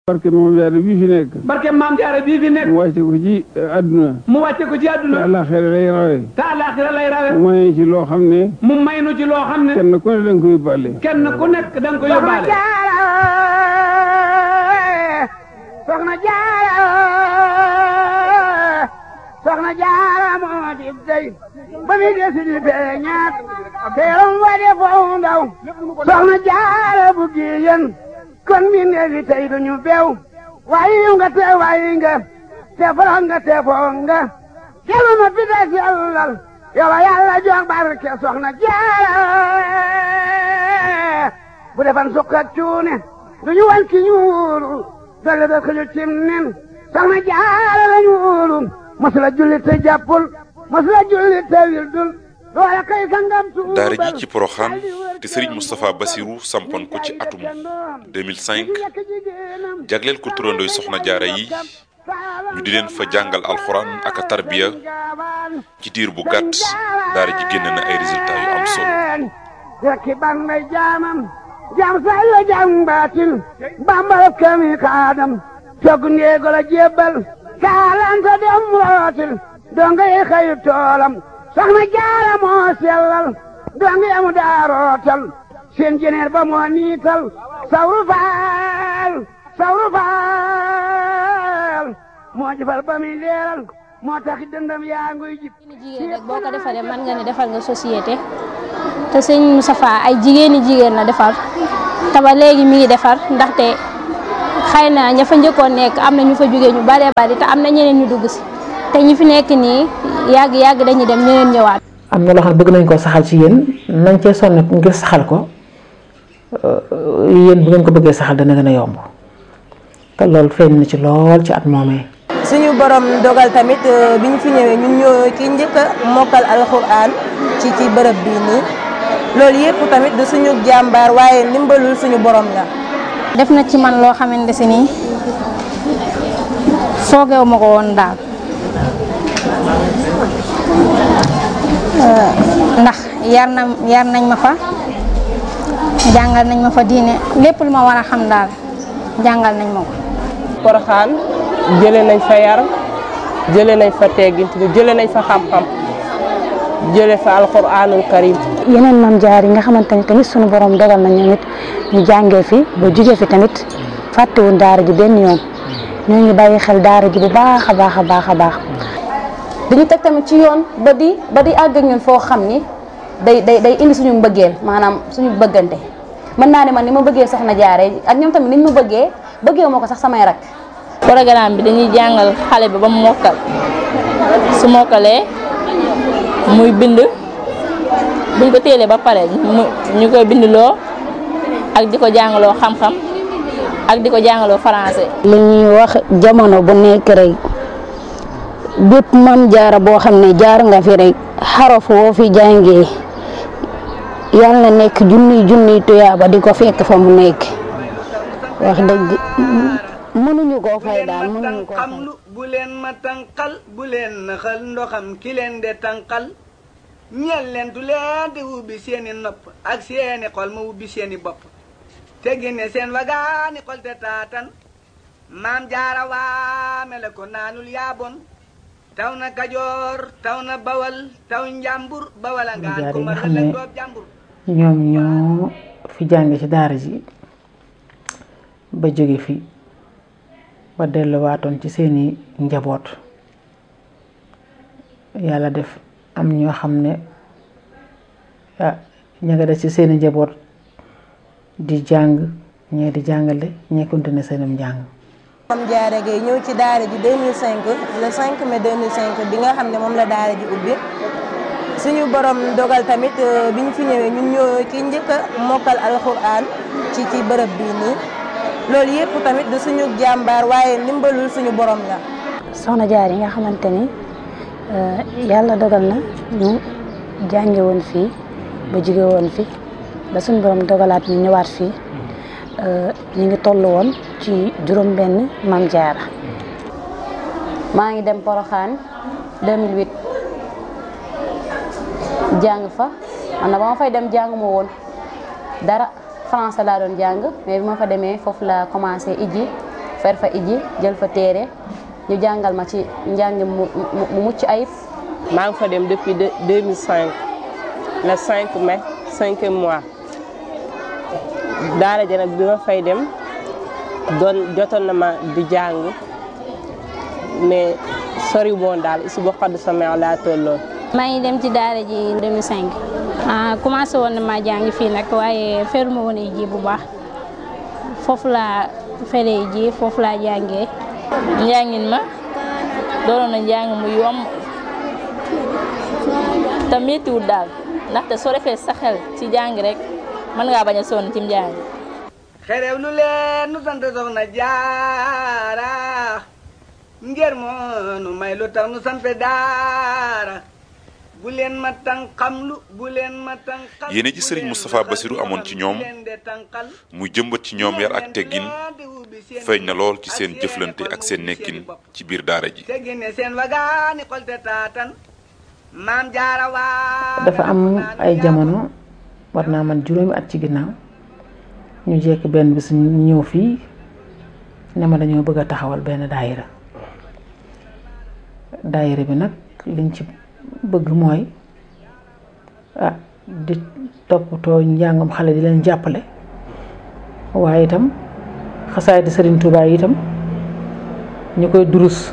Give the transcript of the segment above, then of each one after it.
barke Maam Jaara bii fi nekk. barke Maam Jaara bii fi nekk. mu wàcce ko ci àdduna. mu wàcce ko ci àdduna. te àllaaxira lay rawe. te àllaaxira lay rawe. mu may ci loo xam ne. mu may nu ci loo xam ne. kenn ku ne da nga ko yóbbaale. kenn ku nekk da nga ko yóbbaale. Soxna Jaara Soxna Jaara moo di dey ba mi desi di feeñaat teeram wa de foo ndaw Soxna Jaara bu giyen kon mi neefi tey duñu beew waayi nga te waayi nga te foro nga te foo nga kelu ma fi des yàllal yow yàlla jox barke Soxna Jaara bu defan sukk ak cuune duñu wan ki ñuulu dolle da xëju cim nen Soxna Jaara la ñuulu masula julli te jàppul masula julli te wildul loola kay sangam tuubal daara ji ci Porokhane te Serigne Moustapha Bassirou sampoon ko ci atum 2005 jagleel ko turandooy Soxna Jaara yi ñu di leen fa jàngal alxuraan ak a tarbiya ci diir bu gàtt daara ji génn na ay résultats yu am solo. rekki ban may jaamam jaam say la jaam baatin bambal kami kaadam togg ndeego la jébbal kaalanta dem rootil donga yi xëyu toolam Soxna Jaara moo sellal donga yamu daa rootal seen jeneer ba moo niital sawru faal moo jëfal ba muy leeral moo taxi dëndam yaa nguy jib jigéen rek boo ko defaree mën nga ne defal nga société te sëñ Moustapha ay jigéen la defar te ba léegi mi ngi defar ndaxte xëy na ña fa njëkkoon nekk am na ñu fa jógee ñu bare bari te am na ñeneen ñu dugg si te ñi fi nekk nii yàgg dañuy dem ñeneen ñëwaat. am na loo xam ne bëgg nañ koo saxal ci yéen nañ cee sonn ngir saxal ko yéen bu ngeen ko bëggee saxal dana gën a yomb te loolu feeñ na ci lool ci at moomee. suñu borom dogal tamit bi ñu fi ñëwee ñun ñoo ci njëkk a mokkal alxuraan ci bërëb bii nii loolu yëpp tamit du suñu jàmbaar waaye ndimbalul suñu borom la. def na ci man loo xamante si nii foogeewu ma ko woon daal ndax yar nañ ma fa jàngal nañ ma fa diine lépp lu ma war a xam daal jàngal nañ ma ko. Porokhane jëlee nañ fa yar jëlee nañ fa teggin jëlee nañ fa xam-xam jëlee fa alxuraanul karim. yeneen Maam Jaara yi nga xamante ni tamit sunu borom dogal na ñoom it ñu jàngee fi ba jugee fi tamit fàttewuñ daara ji benn yoon ñoo ngi bàyyi xel daara ji bu baax a baax a baax a baax. dañu teg tamit ci yoon ba di àgg ak ñun foo xam ni day indi suñu mbëggeel maanaam suñu bëggante mën naa ne man ni ma bëggee Soxna Jaara ak ñoom tamit niñ ma bëggee ma ko sax samay rak. programme bi dañuy jàngal xale bi ba mu mokkal su mokkalee muy bind buñ ko téelee ba pare ñu koy bindloo ak di ko jàngaloo xam-xam ak di ko jàngaloo français. li ñuy wax jamono bu nekk rek bépp Maam Jaara boo xam ne jaar nga fi rek xaraf woo fi jàngee yal na nekk junniy tuyaaba di ko fekk fa mu nekk wax dëgg. mënuñu koo fay daal mënuñu koo fay. bu leen ma tànqal bu leen naxal ndoxam ki leen de tànqal ñeel leen du leen di ubbi seeni nopp ak seeni xol ma ubbi seeni bopp te génne seen wagaani xol te taatan Maam Jaara waame la ko naanul yaabon taw na Kajoor taw na Bawal taw Njàmbur Bawal a ngaan ko ma rële doob Njàmbur. ñoom ñoo fi jànge ci daara ji ba jóge fi ba delluwaatoon ci seeni njaboot yàlla def am ñoo xam ne ña nga des ci seeni njaboot di jàng ñee di jàngale ñee continué seenum njàng. Maam Jaara Gaye ñëw ci daara ji 2005 le 5 mai 2005 bi nga xam ne moom la daara ji ubbi suñu borom dogal tamit bi ñu fi ñëwee ñun ñoo ci njëkk a mokkal alxuraan ci bërëb bii nii. loolu yëpp tamit du suñu jàmbaar waaye ndimbalul suñu borom la. Soxna Jaara yi nga xamante ni yàlla dogal na ñu jànge woon fii ba jóge woon fi ba suñu borom dogalaat ñu ñëwaat fii ñu ngi toll woon ci juróom-benn Maam Jaara. maa ngi dem Porokhane 2008 jàng fa man na ba ma fay dem jàng ma woon dara. français laa doon jàng mais bi ma fa demee foofu la commencé ijji fer fa iji jël fa téere ñu jàngal ma ci njàng mu mucc ayib. maa ngi fa dem depuis 2005 le 5 mai 5e mois daara ja nag bi ma fay dem jotoon na ma di jàng mais sori woon daal isu ba xadd sama laa tolloon. maa ngi dem ci daara ji 2005 commencé woon na maa jàng fii nag waaye feruma woon ay ji bu baax foofu laa feree ji foofu laa jàngee. njàngin ma doon na njàng mu yomb te méttiwul daal ndaxte soo defee sa xel ci jàng rek mën ngaa bañ a sonn ci njàng. xerew lu leen nu sant soxna jaara ngir moo nu may lu tax nu sant daara bu leen ma tànqamlu bu leen ma tànqal. yéene ji Serigne Moustapha Bassirou amoon ci ñoom mu jëmbat ci ñoom yar ak teggin feeñ na lool ci seen jëflante ak seen nekkin ci biir daara ji. dafa am ay jamono war naa man juróomi at ci ginnaaw ñu jekk benn bis ñu ñëw fii ne ma dañoo bëgg a taxawal benn daayira bi nag liñ ci bëgg mooy di toppatoo njàngam xale di leen jàppale waaye itam xasaay di Serigne Touba yi itam ñu koy durus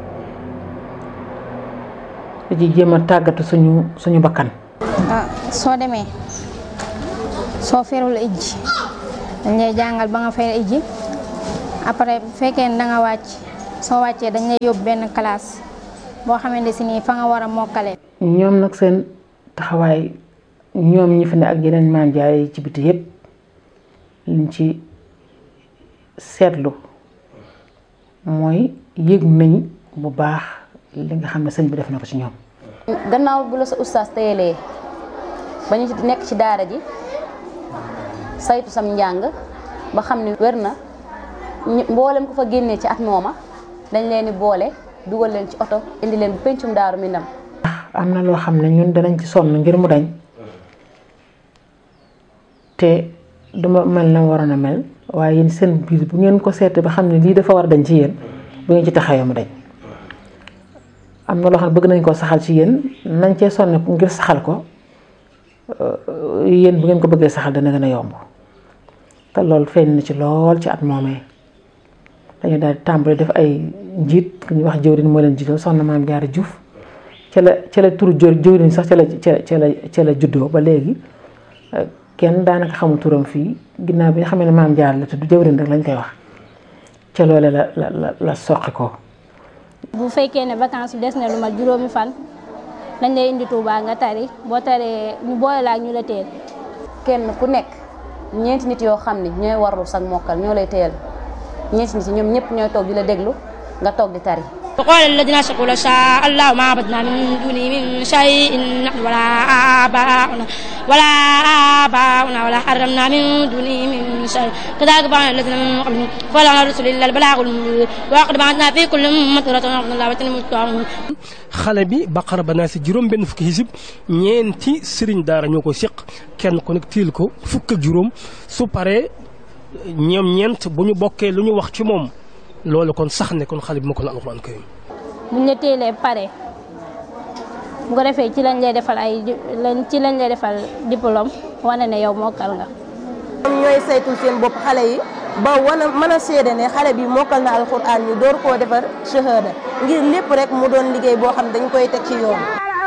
di jéem a tàggatu suñu bakkan. soo demee soo ferul ijji dañ lay jàngal ba nga fer ijji après bu fekkee ne da nga wàcc soo wàccee dañ lay yóbbu benn classe boo xamante si nii fa nga war a mokkale. ñoom nag seen taxawaay ñoom ñi fi ne ak yeneen maam jaay ci biti yépp liñ ci seetlu mooy yëg nañ bu baax li nga xam ne sëñ bi def na ko ci ñoom. gannaaw bu la sa ustaas teyelee ba ñu nekk ci daara ji saytu sam njàng ba xam ni wér na mboolem ko fa génnee ci at mooma dañ leen di boole dugal leen ci oto indi leen bu pencum Daaru Minam. am na loo xam ne ñun danañ ci sonn ngir mu dañ te duma mel na waroon a mel waaye yéen seen biir bu ngeen ko seetee ba xam ne lii dafa war a dañ ci yéen bu ngeen ci taxawee mu dañ. am na loo xam ne bëgg nañ koo saxal ci yéen nañ cee sonn ngir saxal ko yéen bu ngeen ko bëggee saxal dana gën a yomb te loolu feeñ na ci lool ci at moomee dañu daal di tàmbali def ay njiit ku ñuy wax jëwriñ moo leen jiital soxna Maam Jaara Juuf ca la turu jëwriñ sax ca la juddoo ba léegi kenn daanaka xamul turam fii ginnaaw bi nga xam ne Maam Jaara la tudd jëwriñ rek lañ koy wax ca loole la soqi ko. bu fekkee ne vacances des na lu mat juróomi fan dañ lay indi Touba nga tari boo taree ñu boole la ak ñu la teel. kenn ku nekk ñeenti nit yoo xam ne ñooy warlu sag mokkal ñoo lay teel ñeenti nit ñoom ñëpp ñooy toog di la déglu nga toog di tari. وقال الذين أشركوا لو شاء الله ما عبدنا من دونه من شيء نحن ولا آباؤنا ولا حرمنا من دونه من شيء كذلك فعل الذين من قبلهم فهل على الرسل إلا البلاغ المبين ولقد بعثنا في كل أمة رسولا أن الله وتنموا xale bi baqara ba naa si juróom benn fukki xisib ñeenti sëriñ daara ñoo ko séq kenn ku nekk tiil ko fukk ak juróom su paree ñoom ñeent bu ñu bokkee lu ñu wax ci moom loolu kon sax ne kon xale bi ma ko na alxuraan karim buñ la teelee pare bu ko defee ci lañ lay defal diplôme wane ne yow mokkal nga. ñoom ñooy saytul seen bopp xale yi ba mën a seede ne xale bi mokkal na alxuraan ñu door koo defar shahada ngir lépp rek mu doon liggéey boo xam dañ koy teg ci yoon.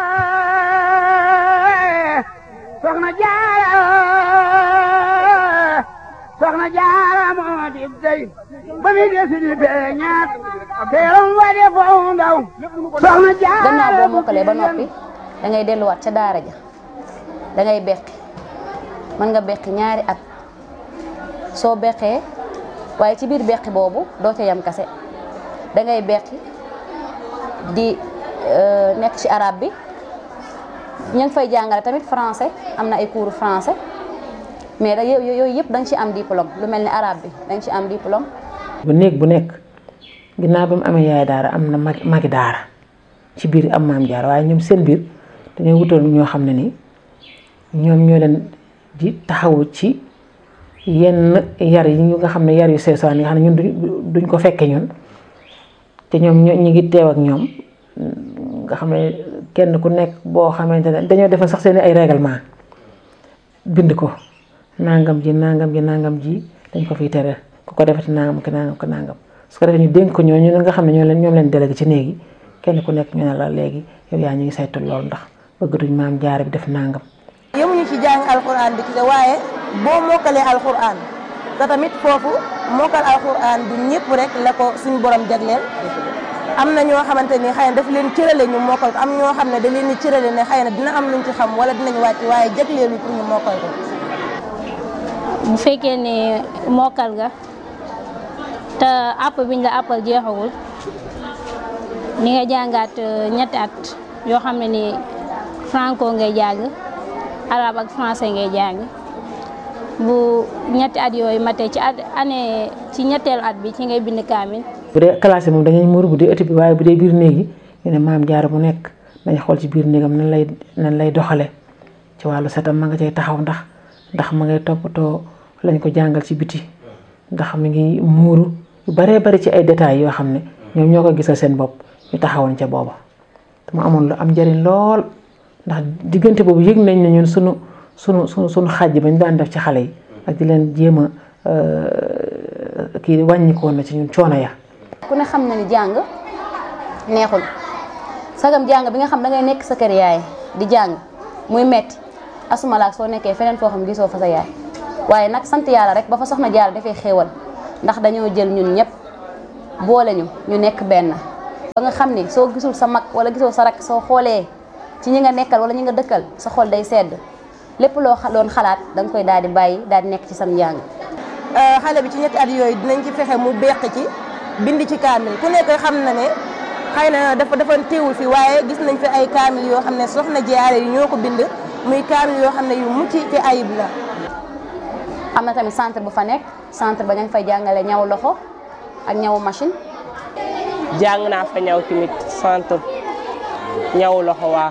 soxna jaara moo di dey ba mi desi di beñaat teeram wade foo ndaw soxna jaara. gannaaw boo mokkalee ba noppi da ngay delluwaat ca daara ja da ngay beqi mën nga beqi ñaari at soo beqee waaye ci biir beqi boobu doo ca yam kase da ngay beqi di nekk ci arabe bi ñu ngi fay jàngale tamit français am na ay cours français. mais da yooyu yëpp da nga ci am diplôme lu mel ni arabe bi da nga ci am diplôme. bu nekk ginnaaw ba mu amee yaay daara am na magi daara ci biir am Maam Jaara waaye ñoom seen biir dañoo wutal ñoo xam ne ni ñoom ñoo leen di taxawu ci yenn yar yi ñu nga xam ne yar yu seesaan yi nga xam ne ñun duñ ko fekke ñun te ñoom ñu ngi teew ak ñoom nga xam ne kenn ku nekk boo xamante ne dañoo defal sax seen ay règlement bind ko nangam ji dañ ko fiy tere ku ko defati nangam ki nangam ko nangam su ko defee ñu dénk ko ñooñu nga xam ne ñoom leen délégué ci néegi kenn ku nekk ñu ne la léegi yow yaa ñu ngi saytu loolu ndax bëggatuñ maam jaara bi def nangam. yemuñu ci jàng alxuraan bi ci waaye boo mokkalee alxuraan te tamit foofu mokkal alxuraan du ñëpp rek la ko suñu borom jagleel am na ñoo xamante ni xëy na daf leen cërale ñu mokkal ko am ñoo xam ne da leen di cërale ne xëy na dina am luñ ci xam wala dinañ wàcc waaye jagleelu pour ñu mokkal ko. bu fekkee ne mokkal nga te àpp biñ la àppal jeexagul ni nga jàngaat ñetti at yoo xam ne ni franco ngay jàng arabe ak français ngay jàng bu ñetti at yooyu matee ci ñetteelu at bi ci ngay bind kaamil. bu dee classe moom dañuy muur bu dee ëtt bi waaye bu dee biir néegi ñu ne maam jaara bu nekk dañ xool ci biir néegam nan lay doxale ci wàllu setam ma nga cay taxaw ndax ma ngay toppatoo lañ ko jàngal ci biti ndax mi ngi muuru yu baree bari ci ay détails yoo xam ne ñoom ñoo ko gisal seen bopp ñu taxawoon ca booba te mu amoon lu am njëriñ lool ndax diggante boobu yëg nañ ne ñun sunu xàjj bañ daan def ci xale yi ak di leen jéem a kii wàññikoon na ci ñun coono ya. ku ne xam na ni jàng neexul sagam jàng bi nga xam da ngay nekk sa kër yaay di jàng muy metti asumalaak soo nekkee feneen foo xam gisoo fa sa yaay waaye nag sant yàlla rek ba fa soxna Jaara dafay xéewal ndax dañoo jël ñun ñëpp boole ñu nekk benn. ba nga xam ni soo gisul sa mag wala gisoo sa rak soo xoolee ci ñi nga nekkal wala ñi nga dëkkal sa xol day sedd lépp loo doon xalaat da nga koy daal di bàyyi daal di nekk ci sam njàng. xale bi ci ñetti at yooyu dinañ ci fexe mu beq ci bind ci kaamil ku nekk xam na ne xëy na dafa teewul fi waaye gis nañ fi ay kaamil yoo xam ne soxna Jaara yi ñoo ko bind muy kaamil yoo xam ne yu mucc ci ayib la. am na tamit centre bu fa nekk centre ba ña ngi fay jàngale ñaw loxo ak ñaw machine. jàng naa fa ñaw tamit centre ñaw loxo waa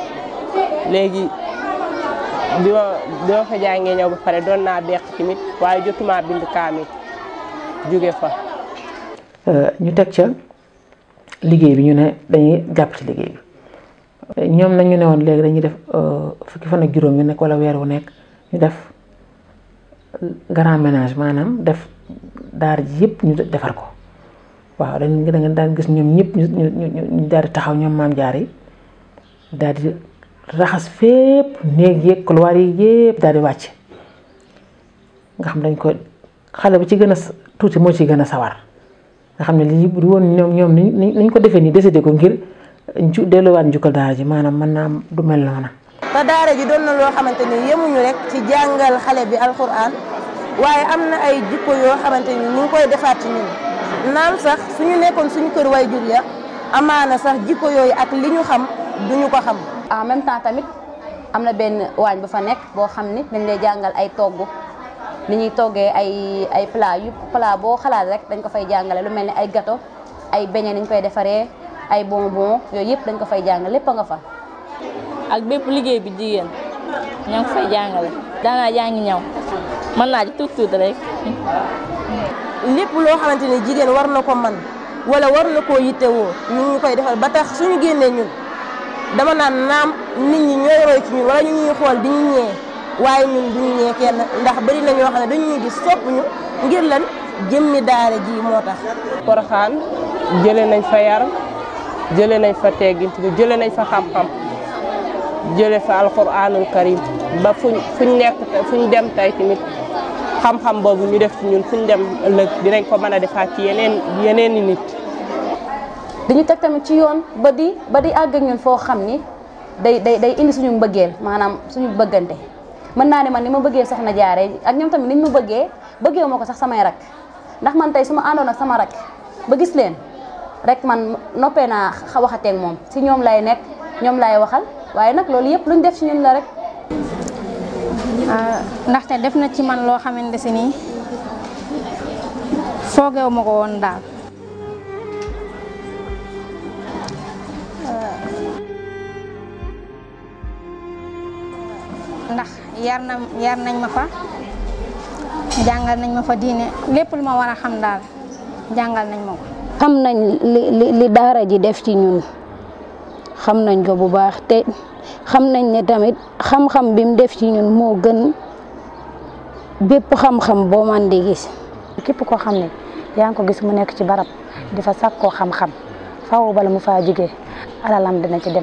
léegi bi ma fa jàngee ñaw ba pare doon naa beq tamit waaye jotuma bind kaamil jóge fa. ñu teg ca liggéey bi ñu ne dañuy jàpp ci liggéey bi ñoom nag ñu ne woon léegi dañuy def fukki fan ak juróom yu nekk wala weer wu nekk ñu def grand ménage maanaam def daara ji yëpp ñu defar ko waaw da nga daan gis ñoom ñëpp ñu daal di taxaw ñoom maam jaar yi daal di raxas fépp néeg yeeg couloir yi yëpp daal di wàcc nga xam dañ ko xale bu ci gën a tuuti moo ci gën a sawar nga xam ne lii bu woon ñoom niñ ko defee nii décidé ko ngir delluwaat njukkal daara ji maanaam mën naa du mel noona. te daara ji doon na loo xamante ni yemuñu rek ci jàngal xale bi alxuraan waaye am na ay jikko yoo xamante ni ñu ngi koy defaat ci ñun naam sax suñu nekkoon suñu kër waajur ya amaana sax jikko yooyu ak li ñu xam duñu ko xam. en même temps tamit am na benn waañ bu fa nekk boo xam ni dañ lay jàngal ay togg ni ñuy toggee ay plat boo xalaat rek dañ ko fay jàngale lu mel ni ay gâteau ay beignet ni ñu koy defaree ay bonbon yooyu yëpp dañ ko fay jàngale lépp a nga fa. ak bépp liggéey bi jigéen ñoo ngi fay jàngale daanaa jàngi ñaw mën naa ci tuut rek. lépp loo xamante ni jigéen war na ko man wala war na koo yittewoo ñu ngi koy defal ba tax suñu génnee ñun dama naan naam nit ñi ñooy roy ci ñun wala ñu ñuy xool di ñu ñee waaye ñun duñu ñee kenn ndax bari na ñoo xam ne dañu ñuy gis sopp ñu ngir lan jëmmi daara ji moo tax. Porokhane jëlee nañ fa yar jëlee nañ fa teggin jëlee nañ fa xam-xam jëlee fa alxuraanul karim ba fuñ nekk fuñ dem tey tamit xam-xam boobu ñu def ci ñun fuñ dem ëllëg dinañ ko mën a defaat ci yeneen i nit. dañu teg tamit ci yoon ba di àgg ak ñun foo xam ni day indi suñu mbëggeel maanaam suñu bëggante mën naa ne man ni ma bëggee soxna Jaara ak ñoom tamit niñ ma bëggee ma ko sax samay rak ndax man tey su ma àndoon ak sama rak ba gis leen rek man noppee naa waxateeg moom si ñoom lay nekk ñoom lay waxal waaye nag loolu yëpp luñ def ci ñun la rek. ndaxte def na ci man loo xamante si nii foogeewu ma ko woon daal. ndax yar nañ ma fa jàngal nañ ma fa diine lépp lu ma war a xam daal jàngal nañ ma ko. xam nañ li daara ji def ci ñun xam nañ ko bu baax te xam nañ ne tamit xam-xam bi mu def ci ñun moo gën bépp xam-xam boo man di gis. képp koo xam ne yaa ngi ko gis mu nekk ci barab di fa sàkkoo xam-xam faaw bala mu faa jógee alalam dina ci dem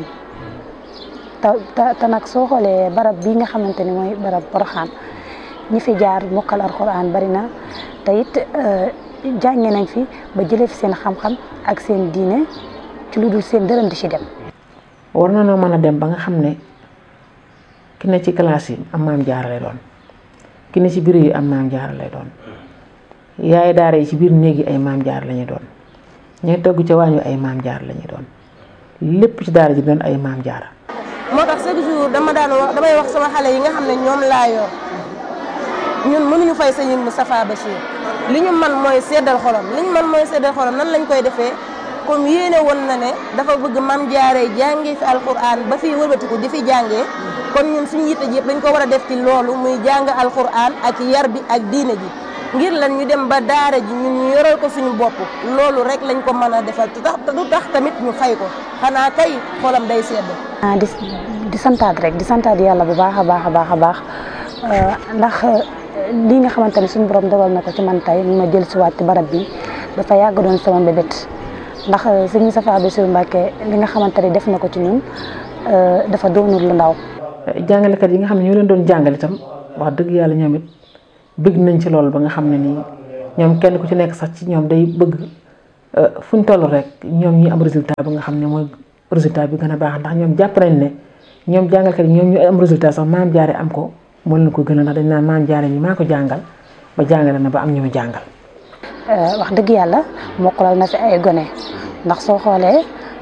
te nag soo xoolee barab bii nga xamante ni mooy barab Porokhane ñi fi jaar mokkal alxuraan bari na te it jànge nañ fi ba jëlee fi seen xam-xam ak seen diine ci lu dul seen dërëm di ci dem. war na noo mën a dem ba nga xam ne ki ne ci classe yi am maam jaara lay doon ki ne ci bureau yi am maam jaara lay doon yaay daara yi ci biir néeg yi ay maam jaara la ñuy doon ñooy togg ca waañu ay maam jaara la ñuy doon lépp ci daara ji doon ay maam jaara. moo tax chaque jour damay wax sama xale yi nga xam ne ñoom laa yor ñun mënuñu fay sëñ Moustapha Bachir li ñu man mooy seddal xolam nan lañ koy defee comme yéene woon na ne dafa bëgg maam jaaree jàngee fi alquran ba fi wëlbatiku di fi jàngee kon ñun suñu yitte ji yëpp dañ ko war a def ci loolu muy jàng alquran ak yar bi ak diine ji ngir lan ñu dem ba daara ji ñun ñu yoral ko suñu bopp loolu rek lañ ko mën a defal te du tax tamit ñu fay ko xanaa kay xolam day sedd. di santaat rek di santaat yàlla bu baax a baax ndax lii nga xamante ne suñu borom dogal na ko ci man tey ma jël si waat ci barab bi dafa yàgg doon sama mbébét ndax sëñ Moustapha Bassirou Mbacké li nga xamante ne def na ko ci ñun dafa doonul lu ndaw. jàngalekat yi nga xam ne ñoo leen doon jàngale itam wax dëgg yàlla ñoom it bëgg nañ ci loolu ba nga xam ne nii ñoom kenn ku ci nekk sax ci ñoom day bëgg fu ñu toll rek ñoom ñi am résultat ba nga xam ne mooy résultat bi gën a baax ndax ñoom jàpp nañ ne ñoom jàngalkat yi ñoom ñu am résultat sax maam jaare am ko moo leen ko gën a ndax dañ naan maam jaare ñi maa ko jàngal ba jàngale na ba am ñu mu jàngal. wax dëgg yàlla mokkalal na fi ay gone ndax soo xoolee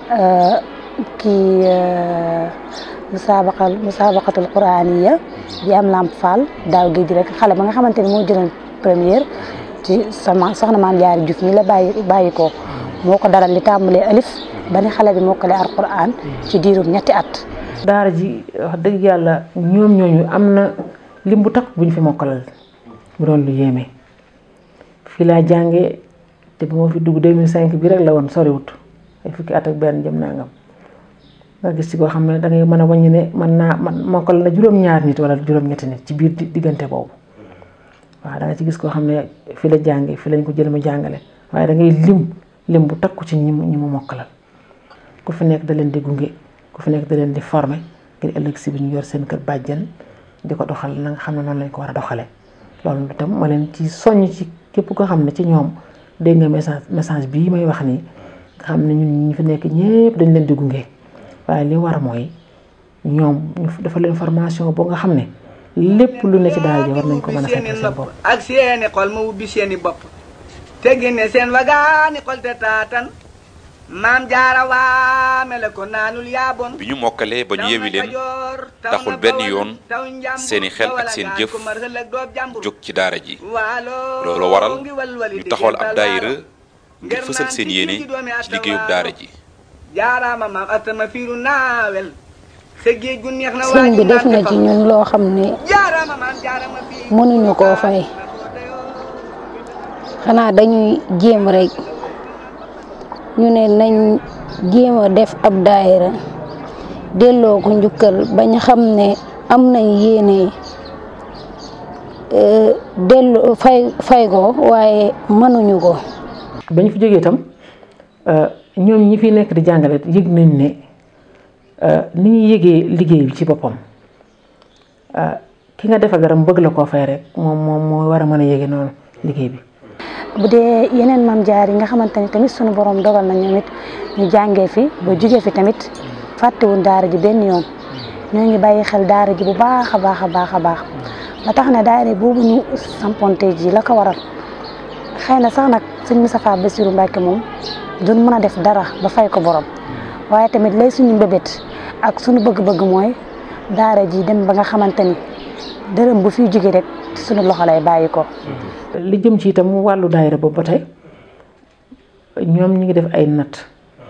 kii musabaqatul quraaniya bi am Lamp Fall daaw géej rek xale ba nga xamante ni moo jëloon première ci sama soxna maam Jaara Juuf mi la bàyyi ko moo ko daral li tàmbalee alif ba ni xale bi mokkalee alquran ci diirum ñetti at. daara ji wax dëgg yàlla ñoom ñooñu am na lim bu takk bu ñu fi mokkalal bu doon lu yéeme fii laa jàngee te bu ma fi dugg 2005 bi rek la woon soriwut ay fukki at ak benn jëm nangam nga gis ci koo xam ne da ngay mën a wàññi ne man mokkal na juróom-ñaar nit wala juróom-ñetti nit ci biir diggante boobu waaw da nga ci gis koo xam ne fii la jàngee fii lañ ko jël mu jàngale waaye da ngay lim bu takku ci ñi mu mokkalal ku fi nekk da leen di gunge ku fi nekk da leen di former ngir ëllëg si bi ñu yor seen kër bàjjen di ko doxal na nga xam ne noonu lañ ko war a doxalee loolu itam ma leen ci soññ ci képp koo xam ne ci ñoom dégg nga message bii may wax nii nga xam ne ñun ñi fi nekk ñëpp dañ leen di gunge waaye li war mooy ñoom ñu dafa leen formation boo nga xam ne lépp lu ne ci daal ji war nañ ko mën a fekk seen bopp ak seeni xol ma ubbi seeni bopp te génne seen wagaani xol te taatan maam jaara waame la ko naanul yaabon bi ñu mokkalee ba ñu yewi leen taxul benn yoon seeni xel ak seen jëf jóg ci daara ji loolu waral ñu taxawal ab daayira ngir fësal seen yéene ci liggéeyub daara ji jaaraama maam atama fiiru naawel sa géej gu neex na sëñ bi def na ci ñun loo xam ne mënuñu koo fay xanaa dañuy jéem rek ñu ne nañ jéem a def ab daayira delloo ko njukkal bañ xam ne am nañ yéene delloo fay ko waaye mënuñu ko. bañ fi jógee itam ñoom ñi fi nekk di jàngale yëg nañ ne ni ñuy yëgee liggéey bi ci boppam ki nga defa garam bëgg la koo fay rek moom moo war a mën a yëge noonu liggéey bi. bu dee yeneen maam jaar yi nga xamante ni tamit sunu borom dogal na ñoom it ñu jàngee fi ba jugee fi tamit fàttewuñ daara ji benn yoon ñoo ngi bàyyi xel daara ji bu baax a baax a baax a baax ba tax na daara boobu ñu samponte ji la ko waral xëy na sax nag sëñ Moustapha Bassirou Mbacké moom doon mën a def dara ba fay ko borom waaye tamit lay suñu mbébét ak suñu bëgg-bëgg mooy daara ji dem ba nga xamante ni dërëm bu fiy jóge rek suñu loxo lay bàyyi ko. li jëm ci itam wàllu daayira boobu ba tey ñoom ñu ngi def ay natt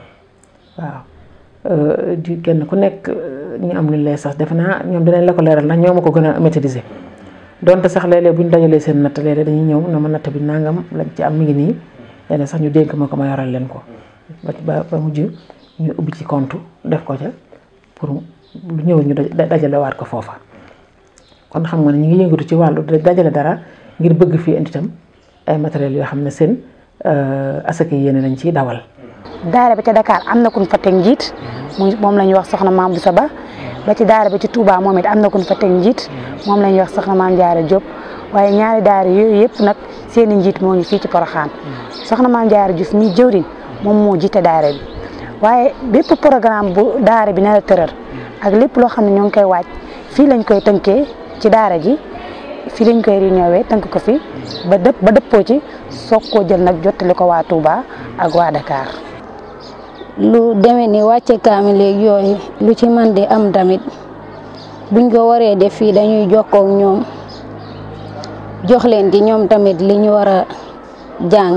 waaw di kenn ku nekk ñu am lu lay sax defe naa ñoom dinañ la ko leeral ndax ñoo ma ko gën a maîtriser donte sax léeg-léeg bu ñu dajalee seen natt léeg-léeg dañuy ñëw na ma natt bi nangam lañ ci am mi ngi nii léeg-léeg sax ñu dénk ma ko ma yoral leen ko ba mujj ñu ubbi ci compte def ko ca pour lu ñëw ñu dajalewaat ko foofa. kon xam nga ne ñu ngi yëngatu ci wàllu dajale dara ngir bëgg fii indi itam ay matériels yoo xam ne seen asaka yéene lañ ciy dawal. daara bi ca Dakar am na kuñ fa teg njiit moom la ñuy wax soxna Maam Boussa Ba ba ci daara bi ci Touba moom it am na kuñ fa teg njiit moom la ñuy wax soxna Maam Jaara Diop waaye ñaari daara yooyu yëpp nag seen i njiit moo ngi fii ci Porokhane soxna Maam Jaara Diouf mi jëwriñ moom moo jiite daara bi waaye bépp programme bu daara bi nar a tëral ak lépp loo xam ne ñoo ngi koy waaj fii lañ koy tënkee ci daara ji fii lañ koy réunion tënk ko fi ba dëppoo ci soog koo jël nag jottali ko waa Touba ak waa Dakar. lu demee ni wàcce kaamil léegi yooyu lu ci man di am tamit buñ ko waree def fii dañuy jokkoo ak ñoom jox leen ci ñoom tamit li ñu war a jàng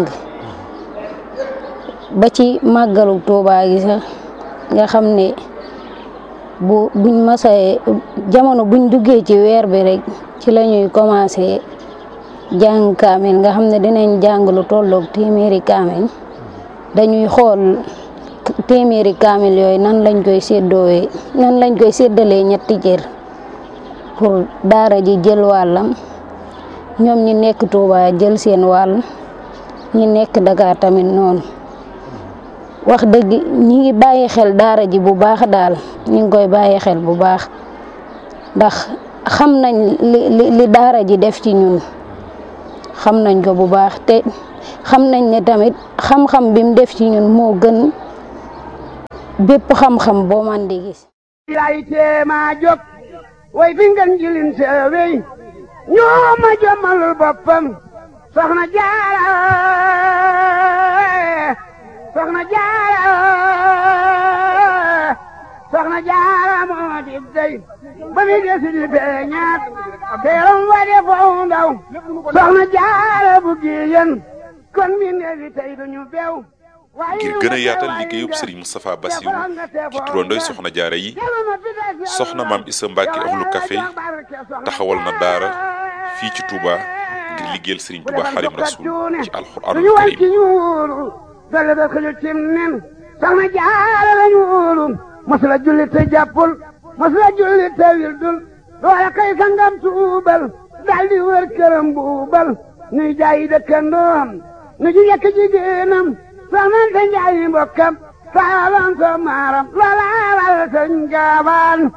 ba ci màggalu Touba gi sax nga xam ne buñ masee jamono buñ duggee ci weer bi rek ci la ñuy commencé jàng kaamil nga xam ne dinañ jàng lu tolloog téeméeri kaamil dañuy xool téeméeri kaamil yooyu nan lañ koy séddalee ñetti cër pour daara ji jël wàllam ñoom ñi nekk Touba jël seen wàll ñi nekk Dakar tamit noonu wax dëgg ñi ngi bàyyi xel daara ji bu baax daal ñi ngi koy bàyyi xel bu baax ndax xam nañ li daara ji def ci ñun xam nañ ko bu baax te xam nañ ne tamit xam-xam bi mu def ci ñun moo gën bépp xam-xam boo man di gis. lay teema jóg way fi ngeen jilin seewey ñoo ma jommalul boppam soxna Jaara moo di dey ba mi desi di beñaat teeram wa de foo ndaw soxna Jaara bu giyen kon mi neefi tey duñu beew ngir gën a yaatal liggéeyub Serigne Moustapha Bassirou ci turandoy soxna jaara yi soxna Maam Issa Mbacke Ahlu Café taxawal na daara fii ci Touba ngir liggéeyal Serigne Touba Xaadimu Rasuul ci alxuraanul karim dale da ko cim nen soxna jaara lañu wóolu masula julli te jàppul masula julli te wildul loola kay sangam tuubal daldi wër këram buubal nuy jaayi dëkkandoom nu ji yekk jigéenam soxnante njaayi mbokkam saalan so maaram loola wal sëriñ gaawaan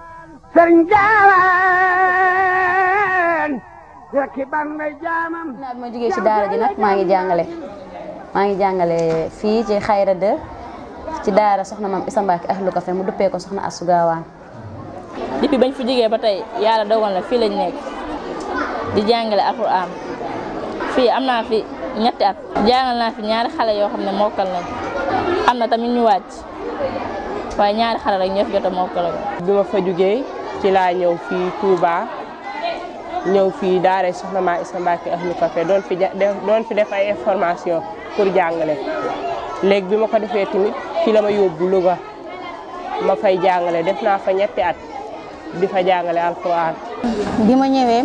rekki ban may jaamam ma jógee ci daara ji nag maa ngi jàngale fii ci Xayra 2 ci daara soxna Maam Issa Mbacke Ahlu Café mu duppee ko soxna Astou Gawane. depuis bañ fi jógee ba tey yàlla dogal na fii lañ nekk di jàngale alxuraan fii am naa fi ñetti at jàngal naa fi ñaari xale yoo xam ne mokkal nañ am na tamit ñu wàcc waaye ñaari xale rek ñoo fi jot a mokkal. bi ma fa jógee ci laa ñëw fii Touba ñëw fii daara soxna Maam Issa Mbacke Ahlu Café doon fi def ay information pour jàngale léegi bi ma ko defee tamit fii la ma yóbbu Louga ma fay jàngale def naa fa ñetti at di fa jàngale alxuraan. bi ma ñëwee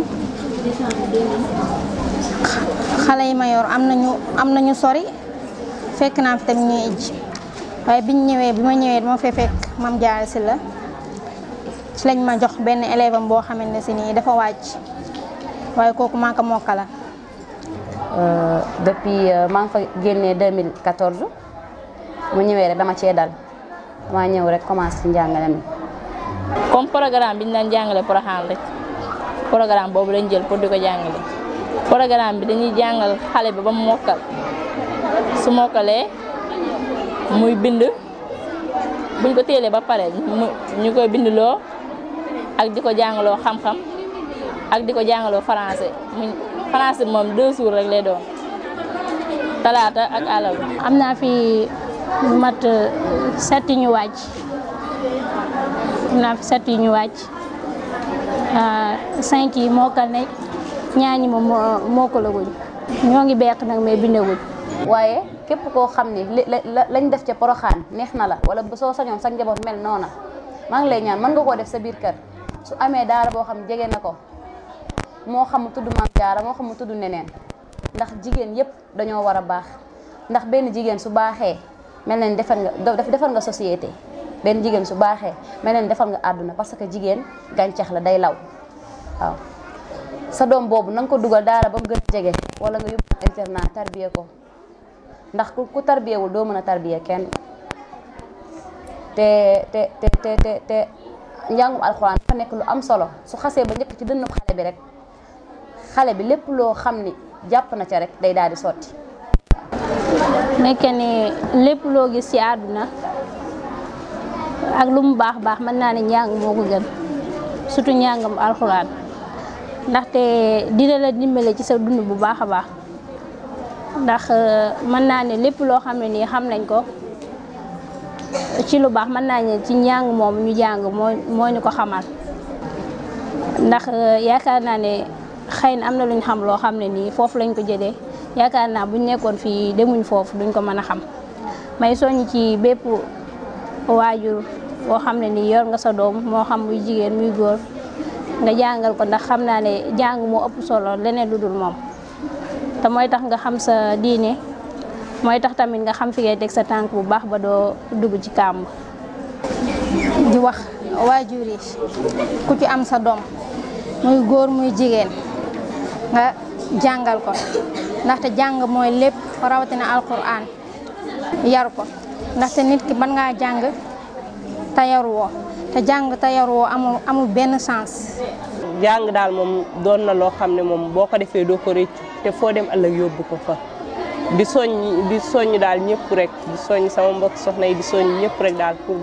xale yi ma yor am nañu sori fekk naa fi tamit ñuy ijj waaye bi ma ñëwee dama fay fekk Mame Diarra Sylla ci lañ ma jox benn élève am boo xamante ne si nii dafa wàcc waaye kooku maa ko mokkala. depuis maa ngi fa génnee 2014 mu ñëwee rek dama cee dal dama ñëw rek commencé ci njàngale mi. comme programme bi ñu daan jàngale Porokhane rek programme boobu lañ jël pour di ko jàngale programme bi dañuy jàngal xale bi ba mu mokkal su mokkalee muy bind buñ ko téelee ba pare ñu koy bindloo ak di ko jàngaloo xam-xam ak di ko jàngaloo français français moom 2 jours rek lay doon talaata ak àllarba. am naa fi lu mat 7 ñu wàcc am naa fi 7 yi ñu wàcc 5 yi mokkal nañ ñaar ñi moom mokkalaguñ ñoo ngi beq nag mais bindaguñ. waaye képp koo xam ni lañ def ca Porokhane neex na la wala soo sañoon sa njaboot mel noona maa ngi lay ñaan mën nga koo def sa biir kër su amee daara boo xam jege na ko moo xam mu tudd Maam Jaara moo xam mu tudd neneen ndax jigéen yépp dañoo war a baax ndax benn jigéen su baaxee mel na ni defar nga société benn jigéen su baaxee mel na ni defar nga àdduna parce que jigéen gàncax la day law waaw sa doom boobu na nga ko dugal daara ba mu gën a jege wala nga yóbbu internat tarbiye ko ndax ku tarbiyewul doo mën a tarbiye kenn te njàngum alxuraan dafa nekk lu am solo su xasee ba njëkk ci dënnub xale bi rek xale bi lépp loo xam ni jàpp na ca rek day daal di sotti. nekke ni lépp loo gis ci àdduna ak lu mu baax baax mën naa ne njàng moo ko gën surtout njàngam alxuraan ndaxte dina la dimbale ci sa dund bu baax a baax ndax mën naa ne lépp loo xam ne nii xam nañ ko ci lu baax mën naa ne ci njàng moom ñu jàng moo ñu ko xamal ndax yaakaar naa ne xëy na am na luñ xam loo xam ne nii foofu lañ ko jëlee yaakaar naa buñ nekkoon fii demuñ foofu duñ ko mën a xam may soññ ci bépp waajur boo xam ne nii yor nga sa doom moo xam muy jigéen muy góor nga jàngal ko ndax xam naa ne jàng moo ëpp solo leneen lu dul moom te mooy tax nga xam sa diine mooy tax tamit nga xam fi ngay teg sa tànk bu baax ba doo dugg ci kàmb. di wax waajur yi ku ci am sa doom muy góor muy jigéen nga jàngal ko ndaxte jàng mooy lépp rawatina alquran yar ko ndaxte nit ki mën ngaa jàng te yaruwoo te jàng te yaruwoo amul benn sens. jàng daal moom doon na loo xam ne moom boo ko defee doo ko réccu te foo dem ëllëg yóbbu ko fa di soññ daal ñëpp rek di soññ sama mbokk soxna yi di soññ ñëpp rek daal pour